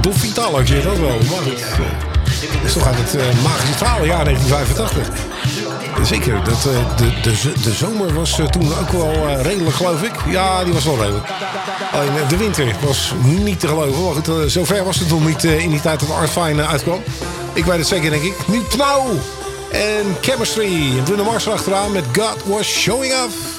Dolf Vitaal, zie je dat wel. Maar goed, dat is toch uit het magische verhaal, jaar 1985. Zeker, de zomer was toen ook wel redelijk, geloof ik. Ja, die was wel redelijk. Alleen de winter was niet te geloven. Maar goed, zover was het nog niet in die tijd dat Art Fine uitkwam. Ik weet het zeker, denk ik. Nu Pnauw en Chemistry. En Bruno Mars achteraan met God Was Showing Up.